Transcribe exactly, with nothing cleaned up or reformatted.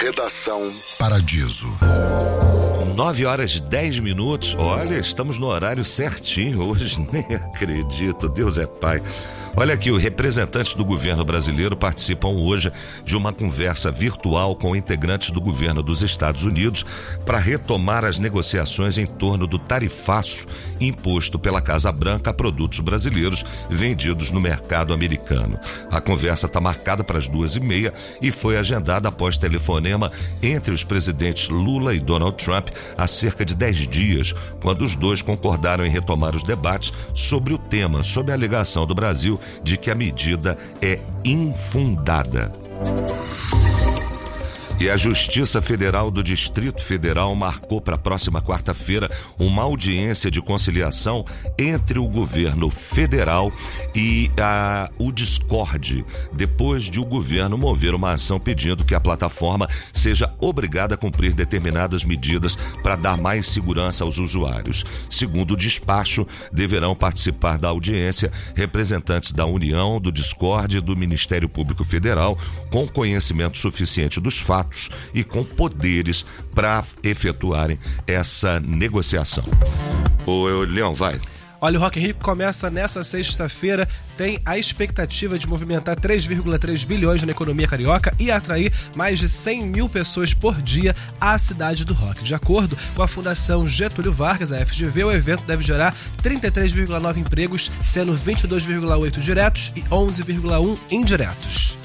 Redação Paradiso. nove horas e dez minutos. Olha, estamos no horário certinho hoje, nem acredito, Deus é Pai. Olha aqui, os representantes do governo brasileiro participam hoje de uma conversa virtual com integrantes do governo dos Estados Unidos para retomar as negociações em torno do tarifaço imposto pela Casa Branca a produtos brasileiros vendidos no mercado americano. A conversa está marcada para as duas e meia e foi agendada após telefonema entre os presidentes Lula e Donald Trump há cerca de dez dias, quando os dois concordaram em retomar os debates sobre o tema, sob a alegação do Brasil de que a medida é infundada. E a Justiça Federal do Distrito Federal marcou para a próxima quarta-feira uma audiência de conciliação entre o governo federal e a, o Discord, depois de o governo mover uma ação pedindo que a plataforma seja obrigada a cumprir determinadas medidas para dar mais segurança aos usuários. Segundo o despacho, deverão participar da audiência representantes da União, do Discord e do Ministério Público Federal, com conhecimento suficiente dos fatos e com poderes para efetuarem essa negociação. Ô, Leão, vai. Olha, o Rock in Rio começa nessa sexta-feira, tem a expectativa de movimentar três vírgula três bilhões na economia carioca e atrair mais de cem mil pessoas por dia à cidade do rock. De acordo com a Fundação Getúlio Vargas, a F G V, o evento deve gerar trinta e três vírgula nove empregos, sendo vinte e dois vírgula oito diretos e onze vírgula um indiretos.